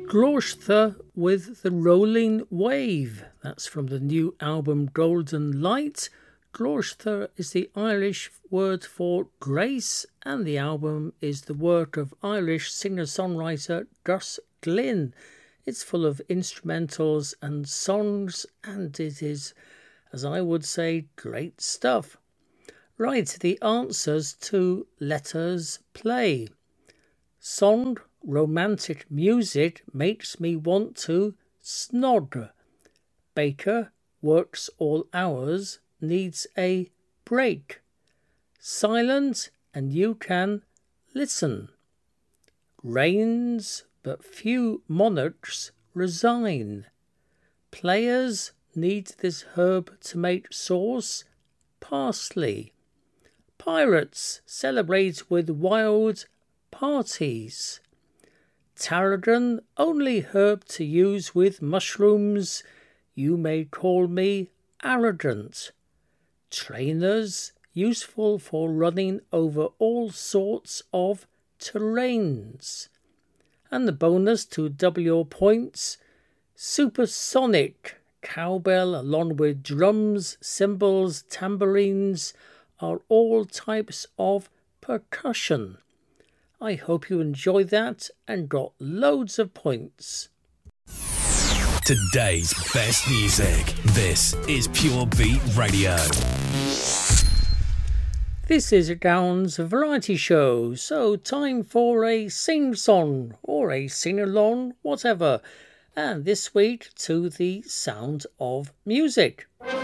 Glorstha with The Rolling Wave. That's from the new album Golden Light. Glorstha is the Irish word for grace, and the album is the work of Irish singer-songwriter Gus Glynn. It's full of instrumentals and songs, and it is, as I would say, great stuff. Right, the answers to letters play. Song, romantic music makes me want to snog. Baker works all hours, needs a break. Silent and you can listen. Reigns, but few monarchs resign. Players need this herb to make sauce. Parsley. Pirates celebrate with wild parties. Tarragon, only herb to use with mushrooms. You may call me arrogant. Trainers, useful for running over all sorts of terrains. And the bonus to double your points, supersonic. Cowbell along with drums, cymbals, tambourines are all types of percussion. I hope you enjoyed that and got loads of points. Today's best music. This is Pure Beat Radio. This is a Downs variety show, so time for a sing-song or a sing-along, whatever. And this week to the sound of music.